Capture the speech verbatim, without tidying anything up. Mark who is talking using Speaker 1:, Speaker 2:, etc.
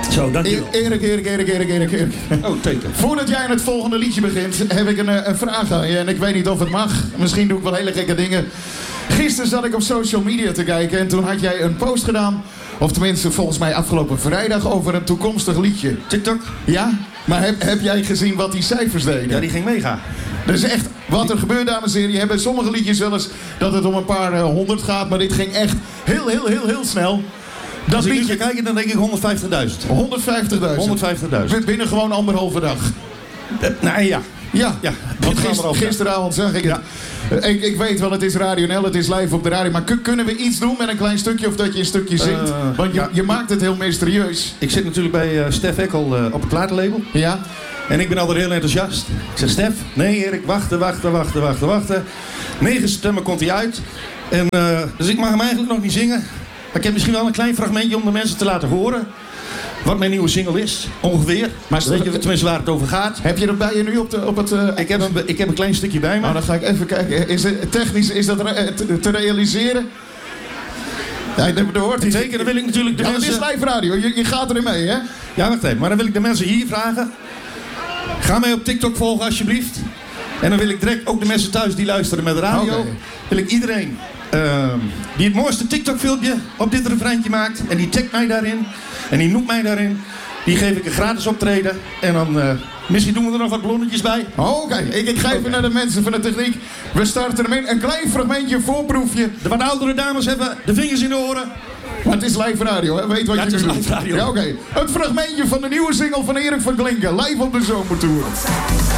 Speaker 1: Zo, dankjewel.
Speaker 2: Erik, Erik, Erik, Erik, Erik, Erik.
Speaker 1: Oh, teken.
Speaker 2: Voordat jij aan het volgende liedje begint, heb ik een, een vraag aan je. En ik weet niet of het mag. Misschien doe ik wel hele gekke dingen. Gisteren zat ik op social media te kijken en toen had jij een post gedaan. Of tenminste, volgens mij afgelopen vrijdag over een toekomstig liedje.
Speaker 1: TikTok?
Speaker 2: Ja? Maar heb, heb jij gezien wat die cijfers deden?
Speaker 1: Ja, die ging mega.
Speaker 2: Dat is echt wat er gebeurt, dames en heren. Je hebt bij sommige liedjes wel eens dat het om een paar uh, honderd gaat. Maar dit ging echt heel, heel, heel, heel snel. Dat
Speaker 1: Als ik
Speaker 2: liedje...
Speaker 1: nu ga kijken, dan denk ik honderdvijftigduizend.
Speaker 2: honderdvijftigduizend.
Speaker 1: honderdvijftigduizend.
Speaker 2: Binnen gewoon anderhalve dag.
Speaker 1: Uh, nou ja.
Speaker 2: Ja,
Speaker 1: Ja,
Speaker 2: want gister, gisteravond zag ik het. Ja. Ik, ik weet wel, het is Radio N L, het is live op de radio. Maar kun, kunnen we iets doen met een klein stukje of dat je een stukje zingt? Uh, Want je,
Speaker 1: ja.
Speaker 2: je maakt het heel mysterieus.
Speaker 1: Ik zit natuurlijk bij uh, Stef Ekkel uh, op het platenlabel.
Speaker 2: Ja.
Speaker 1: En ik ben altijd heel enthousiast. Ik zeg, Stef, nee Erik, wachten, wachten, wachten, wachten, wachten. negen september komt hij uit. En, uh, dus ik mag hem eigenlijk nog niet zingen. Maar ik heb misschien wel een klein fragmentje om de mensen te laten horen. Wat mijn nieuwe single is, ongeveer. Maar weet je tenminste waar het over gaat.
Speaker 2: Heb je dat bij je nu op, de, op het... Uh,
Speaker 1: ik, heb een, ik heb een klein stukje bij me.
Speaker 2: Nou, dan ga ik even kijken. Is het technisch is dat re te, te realiseren? Ja, dat hoort hij.
Speaker 1: Zeker, dan wil ik natuurlijk de
Speaker 2: ja,
Speaker 1: mensen...
Speaker 2: het is live radio, je, je gaat erin mee, hè?
Speaker 1: Ja, wacht even. Maar dan wil ik de mensen hier vragen. Ga mij op TikTok volgen, alsjeblieft. En dan wil ik direct ook de mensen thuis die luisteren met de radio... Okay. Wil ik iedereen uh, die het mooiste TikTok-filmpje op dit refreintje maakt... en die tagt mij daarin en die noemt mij daarin... die geef ik een gratis optreden. En dan... Uh, misschien doen we er nog wat ballonnetjes bij.
Speaker 2: Oh, oké. Okay. Ik, ik ga even okay. naar de mensen van de techniek. We starten hem in. Een klein fragmentje, een voorproefje.
Speaker 1: De wat oudere dames hebben de vingers in de oren.
Speaker 2: Maar het is live radio, hè? Weet wat
Speaker 1: ja,
Speaker 2: je nu doet.
Speaker 1: Ja, oké.
Speaker 2: Okay. Het fragmentje van de nieuwe single van Erik van Glinken. Live op de Zomertour.